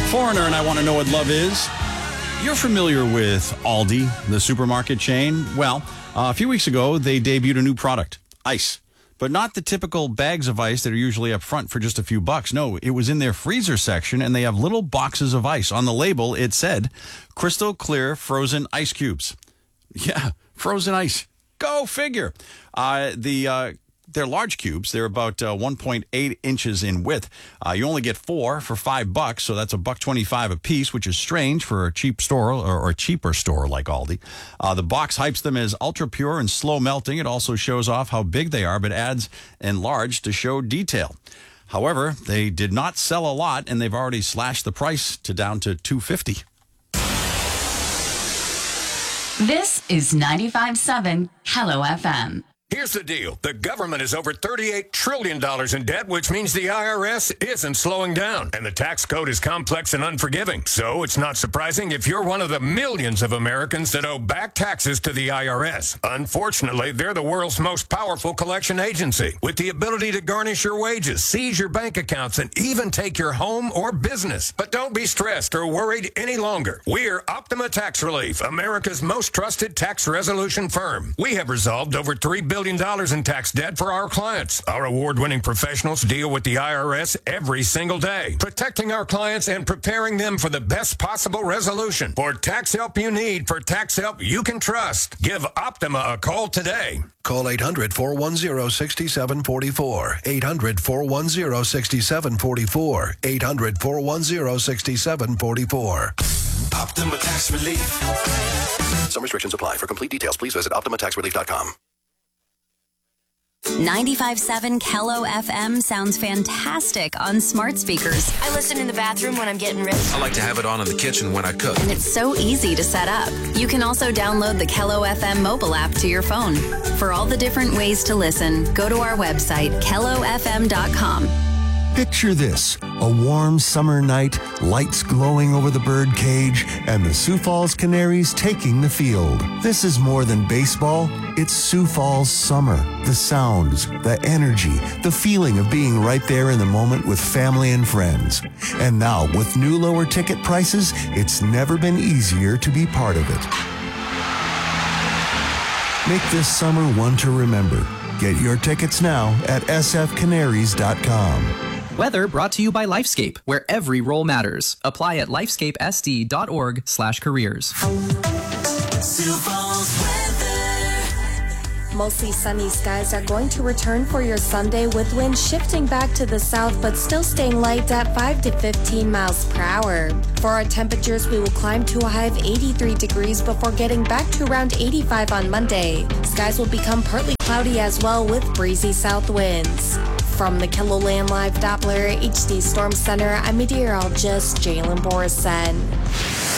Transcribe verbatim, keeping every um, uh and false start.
Foreigner and I Want to Know What Love Is. You're familiar with Aldi, the supermarket chain. Well, uh, a few weeks ago, they debuted a new product, ice. But not the typical bags of ice that are usually up front for just a few bucks. No, it was in their freezer section, and they have little boxes of ice. On the label, it said, crystal clear frozen ice cubes. Yeah, frozen ice. Go figure. Uh, the... Uh, They're large cubes. They're about uh, one point eight inches in width. Uh, you only get four for five bucks, so that's a buck twenty-five a piece, which is strange for a cheap store or, or a cheaper store like Aldi. Uh, the box hypes them as ultra pure and slow melting. It also shows off how big they are, but adds enlarged to show detail. However, they did not sell a lot, and they've already slashed the price to down to two fifty. This is ninety-five point seven Hello F M. Here's the deal. The government is over thirty-eight trillion dollars in debt, which means the I R S isn't slowing down. And the tax code is complex and unforgiving. So it's not surprising if you're one of the millions of Americans that owe back taxes to the I R S. Unfortunately, they're the world's most powerful collection agency, with the ability to garnish your wages, seize your bank accounts, and even take your home or business. But don't be stressed or worried any longer. We're Optima Tax Relief, America's most trusted tax resolution firm. We have resolved over three billion dollars in tax debt for our clients. Our award-winning professionals deal with the I R S every single day, protecting our clients and preparing them for the best possible resolution. For tax help you need, for tax help you can trust, give Optima a call today. Call eight hundred, four one zero, six seven four four. eight hundred, four one zero, six seven four four. eight hundred, four one zero, six seven four four. Optima Tax Relief. Some restrictions apply. For complete details, please visit optima tax relief dot com. ninety-five point seven Kello F M sounds fantastic on smart speakers. I listen in the bathroom when I'm getting ready. I like to have it on in the kitchen when I cook. And it's so easy to set up. You can also download the Kello F M mobile app to your phone. For all the different ways to listen, go to our website, kello f m dot com. Picture this, a warm summer night, lights glowing over the bird cage, and the Sioux Falls Canaries taking the field. This is more than baseball, it's Sioux Falls summer. The sounds, the energy, the feeling of being right there in the moment with family and friends. And now, with new lower ticket prices, it's never been easier to be part of it. Make this summer one to remember. Get your tickets now at s f canaries dot com. Weather brought to you by Lifescape, where every role matters. Apply at lifescape s d dot org slash careers. Mostly sunny skies are going to return for your Sunday, with winds shifting back to the south but still staying light at five to fifteen miles per hour. For our temperatures, we will climb to a high of eighty-three degrees before getting back to around eighty-five on Monday. Skies will become partly cloudy as well, with breezy south winds. From the KELOLAND Live Doppler H D Storm Center, I'm meteorologist Jalen Borison.